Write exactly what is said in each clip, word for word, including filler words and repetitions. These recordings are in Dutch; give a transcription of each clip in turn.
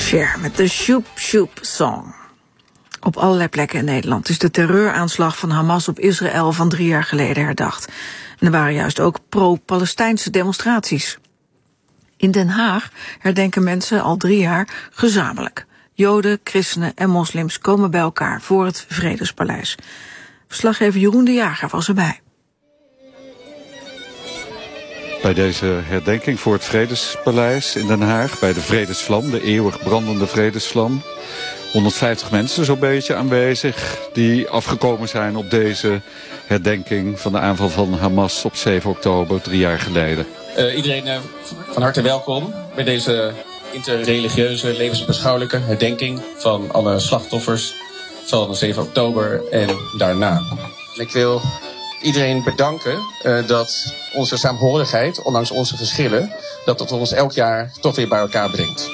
Cher met de Shoop Shoop Song. Op allerlei plekken in Nederland is de terreuraanslag van Hamas op Israël van drie jaar geleden herdacht. En er waren juist ook pro-Palestijnse demonstraties. In Den Haag herdenken mensen al drie jaar gezamenlijk. Joden, christenen en moslims komen bij elkaar voor het Vredespaleis. Verslaggever Jeroen de Jager was erbij. Bij deze herdenking voor het Vredespaleis in Den Haag, bij de Vredesvlam, de eeuwig brandende Vredesvlam. honderdvijftig mensen zo'n beetje aanwezig die afgekomen zijn op deze herdenking van de aanval van Hamas op zeven oktober, drie jaar geleden. Uh, iedereen uh, van harte welkom bij deze interreligieuze, levensbeschouwelijke herdenking van alle slachtoffers van zeven oktober en daarna. Ik wil iedereen bedanken uh, dat onze saamhorigheid, ondanks onze verschillen, dat het ons elk jaar toch weer bij elkaar brengt.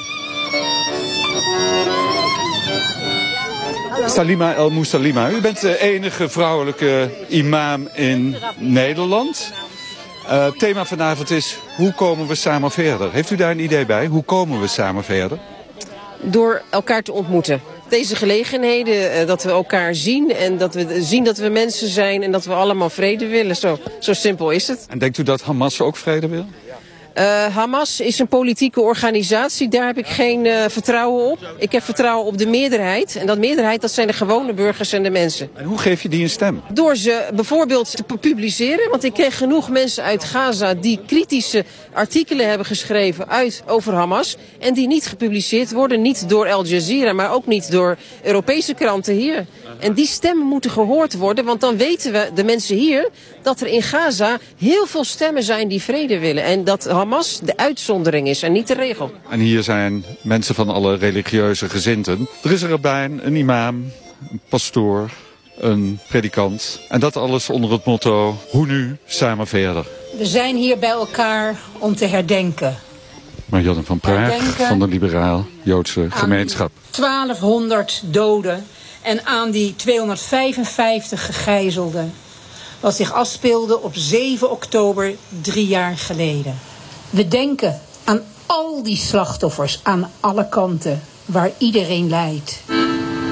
Salima El Moussalima, u bent de enige vrouwelijke imam in Nederland. Uh, het thema vanavond is, hoe komen we samen verder? Heeft u daar een idee bij? Hoe komen we samen verder? Door elkaar te ontmoeten. Deze gelegenheden, uh, dat we elkaar zien en dat we zien dat we mensen zijn en dat we allemaal vrede willen. Zo, zo simpel is het. En denkt u dat Hamas ook vrede wil? Uh, Hamas is een politieke organisatie, daar heb ik geen uh, vertrouwen op. Ik heb vertrouwen op de meerderheid. En dat meerderheid, dat zijn de gewone burgers en de mensen. En hoe geef je die een stem? Door ze bijvoorbeeld te publiceren. Want ik kreeg genoeg mensen uit Gaza die kritische artikelen hebben geschreven uit, over Hamas. En die niet gepubliceerd worden, niet door Al Jazeera, maar ook niet door Europese kranten hier. En die stemmen moeten gehoord worden, want dan weten we, de mensen hier, dat er in Gaza heel veel stemmen zijn die vrede willen. En dat Hamas de uitzondering is en niet de regel. En hier zijn mensen van alle religieuze gezindten. Er is er een rabbijn, een imam, een pastoor, een predikant. En dat alles onder het motto, hoe nu, samen verder. We zijn hier bij elkaar om te herdenken. Marianne van Praag herdenken van de liberaal-Joodse gemeenschap. twaalfhonderd doden en aan die tweehonderdvijfenvijftig gegijzelden. Wat zich afspeelde op zeven oktober drie jaar geleden. We denken aan al die slachtoffers aan alle kanten, waar iedereen lijdt.